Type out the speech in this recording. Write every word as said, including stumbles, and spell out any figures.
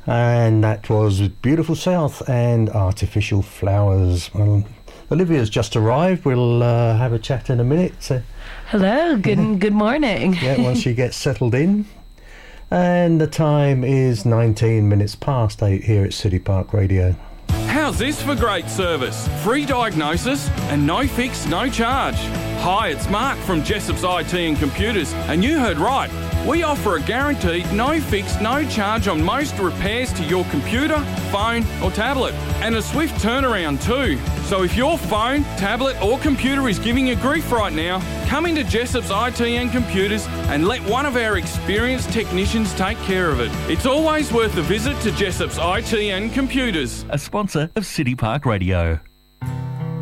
And that was Beautiful South and Artificial Flowers. Well, Olivia's just arrived. We'll uh, have a chat in a minute. So, hello, good yeah. good morning. Yeah, once she gets settled in. And the time is nineteen minutes past eight here at City Park Radio. How's this for great service? Free diagnosis and no fix, no charge. Hi, it's Mark from Jessop's I T and Computers, and you heard right. We offer a guaranteed no fix, no charge on most repairs to your computer, phone or tablet, and a swift turnaround too. So if your phone, tablet or computer is giving you grief right now, come into Jessop's I T and Computers and let one of our experienced technicians take care of it. It's always worth a visit to Jessop's I T and Computers. A sponsor of City Park Radio.